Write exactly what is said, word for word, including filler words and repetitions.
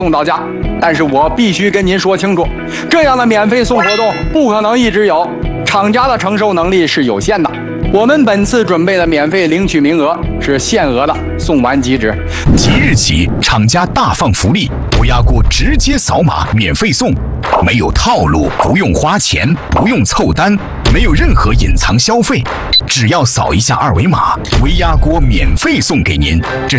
送到家。但是我必须跟您说清楚，这样的免费送活动不可能一直有，厂家的承受能力是有限的。我们本次准备的免费领取名额是限额的，送完即止。 即日起，厂家大放福利，高压锅直接扫码免费送，没有套路，不用花钱，不用凑单，没有任何隐藏消费，只要扫一下二维码，微压锅免费送给您。这是